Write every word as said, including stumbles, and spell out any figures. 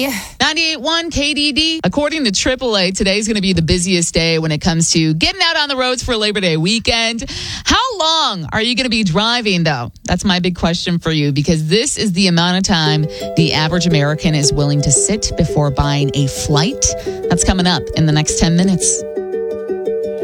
Yeah. ninety-eight point one K D D. According to triple A, today's going to be the busiest day when it comes to getting out on the roads for Labor Day weekend. How long are you going to be driving, though? That's my big question for you, because this is the amount of time the average American is willing to sit before buying a flight. That's coming up in the next ten minutes.